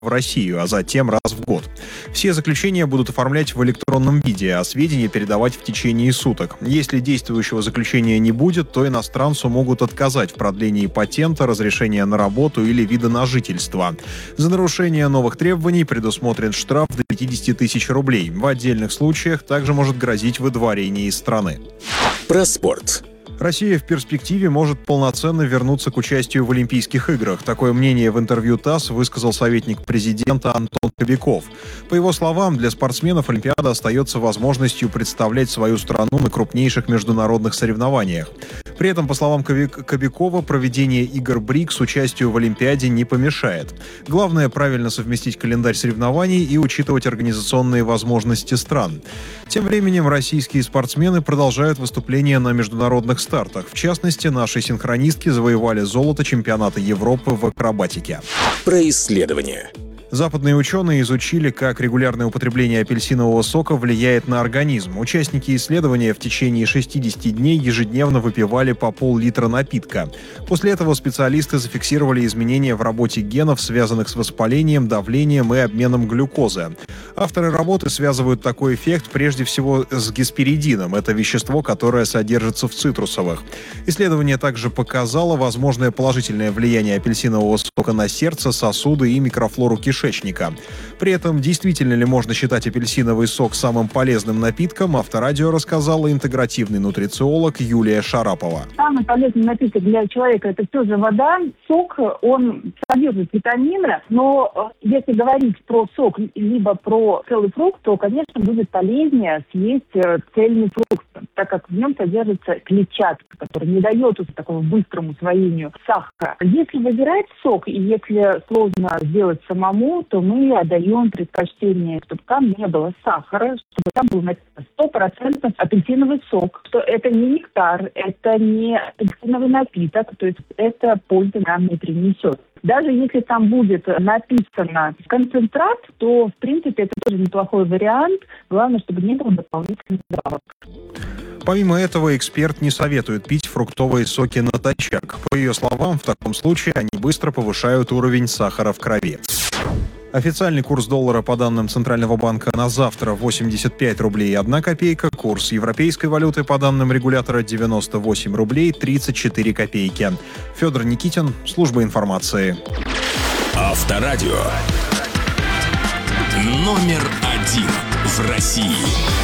в Россию, а затем раз в год. Все заключения будут оформлять в электронном виде, а сведения передавать в течение суток. Если действующего заключения не будет, то иностранцу могут отказать в продлении патента, разрешения на работу или вида на жительство. За нарушение новых требований предусмотрен штраф до 50 тысяч рублей. В отдельных случаях также может грозить выдворение из страны. Про спорт. Россия в перспективе может полноценно вернуться к участию в Олимпийских играх. Такое мнение в интервью ТАСС высказал советник президента Антон Кобяков. По его словам, для спортсменов Олимпиада остается возможностью представлять свою страну на крупнейших международных соревнованиях. При этом, по словам Кобякова, проведение игр БРИКС участию в Олимпиаде не помешает. Главное – правильно совместить календарь соревнований и учитывать организационные возможности стран. Тем временем российские спортсмены продолжают выступления на международных стартах. В частности, наши синхронистки завоевали золото чемпионата Европы в акробатике. Про исследования. Западные ученые изучили, как регулярное употребление апельсинового сока влияет на организм. Участники исследования в течение 60 дней ежедневно выпивали по пол-литра напитка. После этого специалисты зафиксировали изменения в работе генов, связанных с воспалением, давлением и обменом глюкозы. Авторы работы связывают такой эффект прежде всего с гесперидином. Это вещество, которое содержится в цитрусовых. Исследование также показало возможное положительное влияние апельсинового сока на сердце, сосуды и микрофлору кишечника. При этом, действительно ли можно считать апельсиновый сок самым полезным напитком, Авторадио рассказала интегративный нутрициолог Юлия Шарапова. Самый полезный напиток для человека – это все же вода. Сок, он содержит витамины, но если говорить про сок либо про целый фрукт, то, конечно, будет полезнее съесть цельный фрукт, так как в нем содержится клетчатка, которая не дает такому быстрому усвоению сахара. Если выбирать сок, и если сложно сделать самому, то мы отдаем предпочтение, чтобы там не было сахара, чтобы там был написано 100% апельсиновый сок, что это не нектар, это не апельсиновый напиток, то есть это пользы нам не принесет. Даже если там будет написано концентрат, то, в принципе, это тоже неплохой вариант. Главное, чтобы не было дополнительных добавок. Помимо этого, эксперт не советует пить фруктовые соки натощак. По ее словам, в таком случае они быстро повышают уровень сахара в крови. Официальный курс доллара по данным Центрального банка на завтра 85 рублей 1 копейка. Курс европейской валюты по данным регулятора 98 рублей 34 копейки. Федор Никитин, служба информации. Авторадио. Номер 1 в России.